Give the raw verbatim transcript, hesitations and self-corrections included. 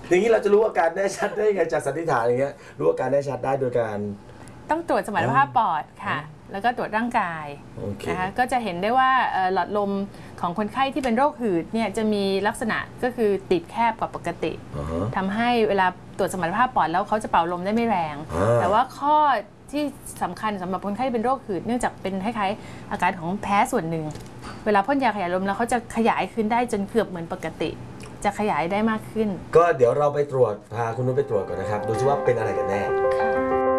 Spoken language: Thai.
อย่างนี้เราจะรู้อาการแน่ชัดได้ไงจากสันนิษฐานอย่างเงี้ยรู้อาการแน่ชัดได้โดยการต้องตรวจสมรรถภาพปอดค่ะแล้วก็ตรวจร่างกายนะคะก็จะเห็นได้ว่าหลอดลมของคนไข้ที่เป็นโรคหืดเนี่ยจะมีลักษณะก็คือตีบแคบกว่าปกติ uh-huh. ทำให้เวลาตรวจสมรรถภาพปอดแล้วเขาจะเป่าลมได้ไม่แรง uh-huh. แต่ว่าข้อที่สำคัญสำหรับคนไข้ที่เป็นโรคหืดเนื่องจากเป็นคล้ายๆอาการของแพ้ส่วนหนึ่งเวลาพ่นยาขยายลมแล้วเขาจะขยายขึ้นได้จนเกือบเหมือนปกติจะขยายได้มากขึ้นก็เดี๋ยวเราไปตรวจพาคุณนุชไปตรวจก่อนนะครับดูซิว่าเป็นอะไรกันแน่